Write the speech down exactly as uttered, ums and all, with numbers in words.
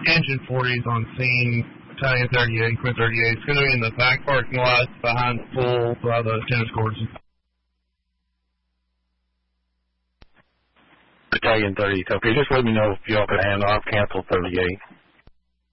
engine forty is on scene. Battalion thirty-eight, Quint thirty-eight. It's going to be in the back parking lot behind the pool by the tennis courts. Battalion thirty-eight. Okay, just let me know if y'all could hand off cancel thirty-eight.